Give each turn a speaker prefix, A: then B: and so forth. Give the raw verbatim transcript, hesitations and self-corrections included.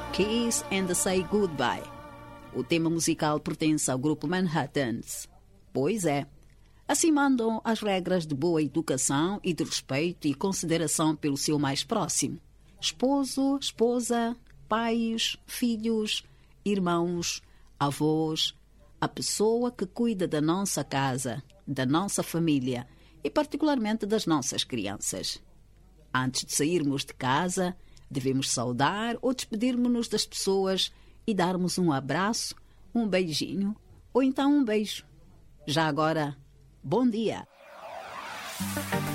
A: Kiss and Say Goodbye. O tema musical pertence ao grupo Manhattans. Pois é, assim mandam as regras de boa educação e de respeito e consideração pelo seu mais próximo. Esposo, esposa, pais, filhos, irmãos, avós, a pessoa que cuida da nossa casa, da nossa família e particularmente das nossas crianças. Antes de sairmos de casa, devemos saudar ou despedirmos-nos das pessoas e darmos um abraço, um beijinho ou então um beijo. Já agora, bom dia!